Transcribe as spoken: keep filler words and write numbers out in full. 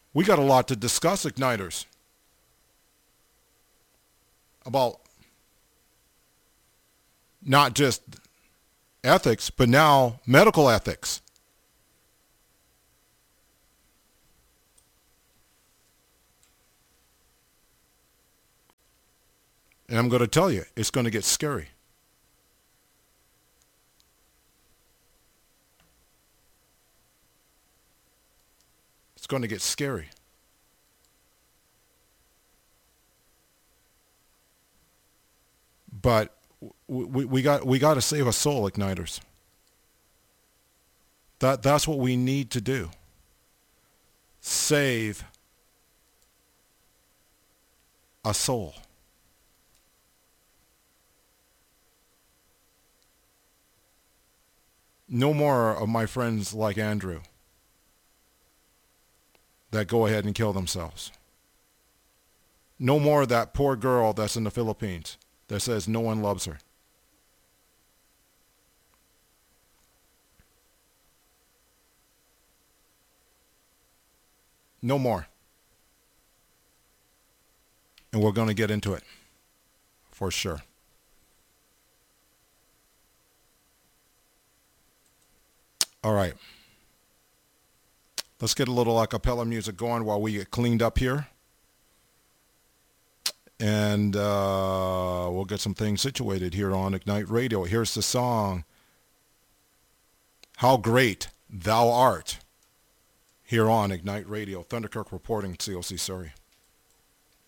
We got a lot to discuss, Igniters, about not just ethics, but now medical ethics. And I'm going to tell you, it's going to get scary. It's going to get scary. But we, we got we got to save a soul, Igniters. That that's what we need to do. Save a soul. No more of my friends like Andrew that go ahead and kill themselves. No more of that poor girl that's in the Philippines that says no one loves her. No more. And we're going to get into it for sure. All right. Let's get a little a cappella music going while we get cleaned up here. And uh, we'll get some things situated here on Ignite Radio. Here's the song, How Great Thou Art, here on Ignite Radio. Thunderkirk reporting, C O C Surrey.